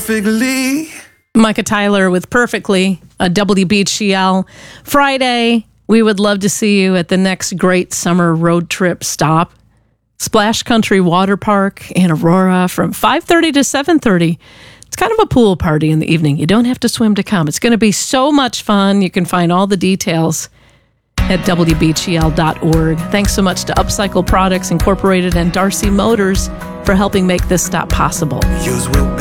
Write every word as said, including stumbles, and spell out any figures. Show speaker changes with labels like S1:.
S1: perfectly.
S2: Micah Tyler with Perfectly, a W B C L Friday. We would love to see you at the next great summer road trip stop. Splash Country Water Park in Aurora from five thirty to seven thirty. It's kind of a pool party in the evening. You don't have to swim to come. It's going to be so much fun. You can find all the details at W B C L dot org. Thanks so much to Upcycle Products Incorporated and Darcy Motors for helping make this stop possible.
S1: Yours will be